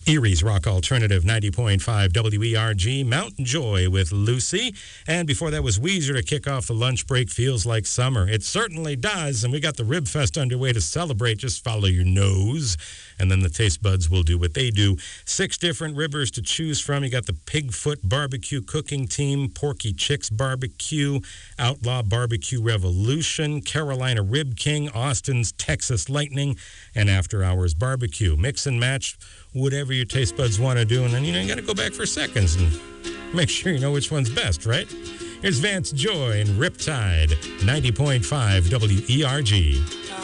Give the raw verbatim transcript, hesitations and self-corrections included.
Erie's Rock Alternative, ninety point five W E R G, Mountain Joy with Lucy. And before that was Weezer to kick off the lunch break. Feels like summer. It certainly does. And we got the Rib Fest underway to celebrate. Just follow your nose. And then the taste buds will do what they do. Six different ribbers to choose from. You got the Pigfoot Barbecue Cooking Team, Porky Chicks Barbecue, Outlaw Barbecue Revolution, Carolina Rib King, Austin's Texas Lightning, and After Hours Barbecue. Mix and match whatever your taste buds want to do, and then, you know, you got to go back for seconds and make sure you know which one's best, right? Here's Vance Joy and Riptide, ninety point five W E R G.